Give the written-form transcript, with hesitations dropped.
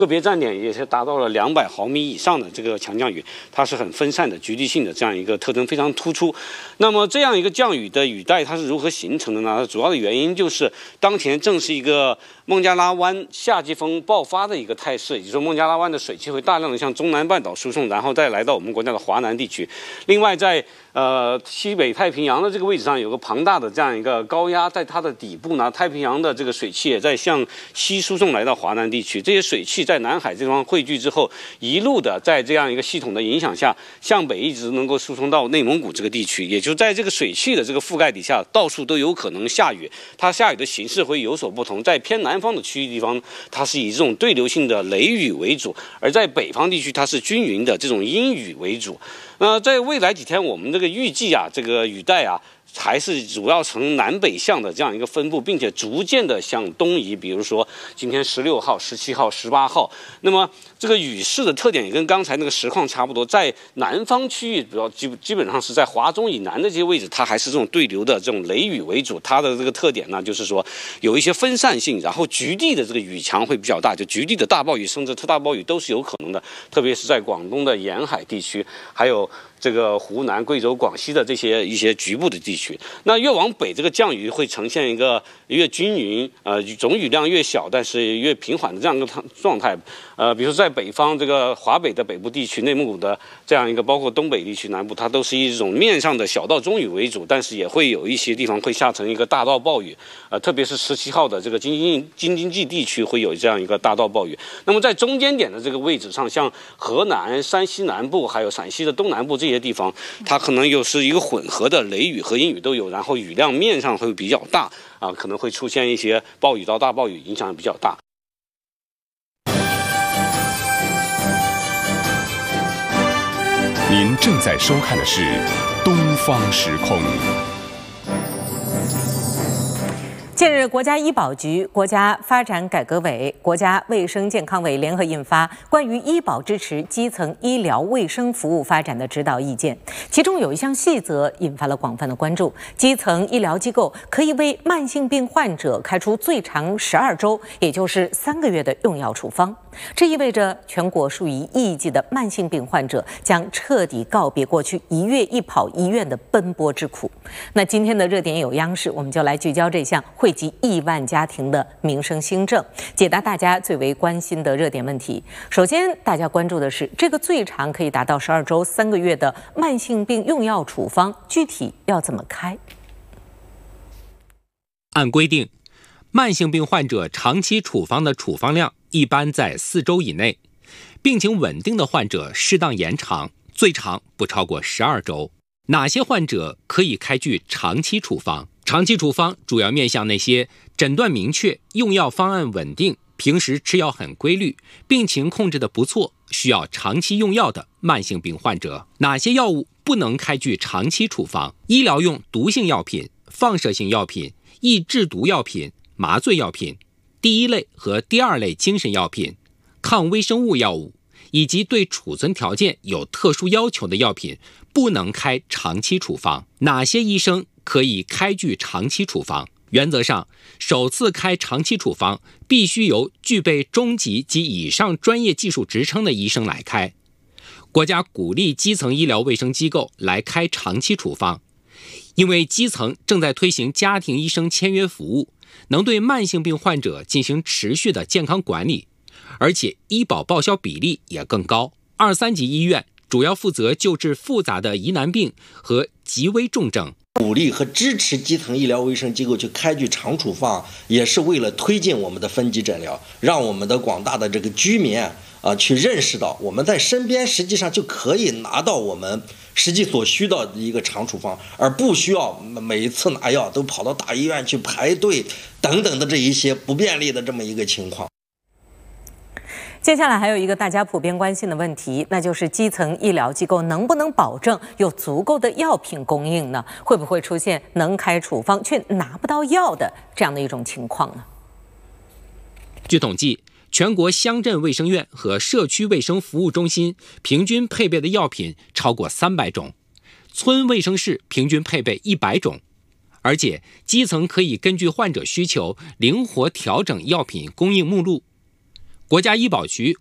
个别站点也是达到了200毫米以上的这个强降雨，它是很分散的、局地性的这样一个特征非常突出。那么这样一个降雨的雨带它是如何形成的呢？它主要的原因就是当前正是一个孟加拉湾夏季风爆发的一个态势，也就是说孟加拉湾的水汽会大量的向中南半岛输送，然后再来到我们国家的华南地区。另外在西北太平洋的这个位置上有个庞大的这样一个高压，在它的底部呢，太平洋的这个水汽也在向西输送来到华南地区。这些水汽在南海这地方汇聚之后，一路的在这样一个系统的影响下，向北一直能够输送到内蒙古这个地区。也就在这个水汽的这个覆盖底下，到处都有可能下雨。它下雨的形式会有所不同，在偏南方的区域地方，它是以这种对流性的雷雨为主；而在北方地区，它是均匀的这种阴雨为主。在未来几天，我们这个预计啊，这个雨带啊，还是主要呈南北向的这样一个分布，并且逐渐的向东移。比如说今天16号、17号、18号，那么这个雨势的特点也跟刚才那个实况差不多，在南方区域，主要基本上是在华中以南的这些位置，它还是这种对流的这种雷雨为主。它的这个特点呢，就是说有一些分散性，然后局地的这个雨强会比较大，就局地的大暴雨甚至特大暴雨都是有可能的，特别是在广东的沿海地区，还有这个湖南、贵州、广西的这些一些局部的地区。那越往北，这个降雨会呈现一个越均匀，总雨量越小，但是越平缓的这样一个状态。比如说在北方这个华北的北部地区、内蒙古的这样一个，包括东北地区南部，它都是一种面上的小到中雨为主，但是也会有一些地方会下成一个大到暴雨。特别是17号的这个京津冀地区会有这样一个大到暴雨。那么在中间点的这个位置上，像河南、山西南部还有陕西的东南部这些地方，它可能又是一个混合的雷雨和阴雨都有，然后雨量面上会比较大可能会出现一些暴雨到大暴雨，影响比较大。 您正在收看的是《东方时空》。 近日，国家医保局、国家发展改革委、国家卫生健康委联合印发关于医保支持基层医疗卫生服务发展的指导意见，其中有一项细则引发了广泛的关注：基层医疗机构可以为慢性病患者开出最长12周，也就是3个月的用药处方。这意味着全国数以亿计的慢性病患者将彻底告别过去1月1跑医院的奔波之苦。那今天的热点有央视，我们就来聚焦这项惠及亿万家庭的民生新政，解答大家最为关心的热点问题。首先，大家关注的是这个最长可以达到12周3个月的慢性病用药处方，具体要怎么开？ 按规定，慢性病患者长期处方的处方量一般在4周以内，病情稳定的患者适当延长，最长不超过12周。哪些患者可以开具长期处方？长期处方主要面向那些诊断明确、用药方案稳定、平时吃药很规律、病情控制得不错、需要长期用药的慢性病患者。哪些药物不能开具长期处方？医疗用毒性药品、放射性药品、易制毒药品、麻醉药品、第1类和第2类精神药品、抗微生物药物，以及对储存条件有特殊要求的药品不能开长期处方。哪些医生可以开具长期处方？原则上，首次开长期处方必须由具备中级及以上专业技术职称的医生来开。国家鼓励基层医疗卫生机构来开长期处方，因为基层正在推行家庭医生签约服务，能对慢性病患者进行持续的健康管理，而且医保报销比例也更高。2、3级医院主要负责救治复杂的疑难病和极危重症。 鼓励和支持基层医疗卫生机构去开具长处方，也是为了推进我们的分级诊疗，让我们的广大的这个居民去认识到我们在身边实际上就可以拿到我们实际所需的一个长处方，而不需要每一次拿药都跑到大医院去排队等等的这一些不便利的这么一个情况。 接下来还有一个大家普遍关心的问题，那就是基层医疗机构能不能保证有足够的药品供应呢？会不会出现能开处方却拿不到药的这样的一种情况呢？ 据统计，全国乡镇卫生院和社区卫生服务中心平均配备的药品超过300种，村卫生室平均配备100种，而且基层可以根据患者需求灵活调整药品供应目录。 国家医保局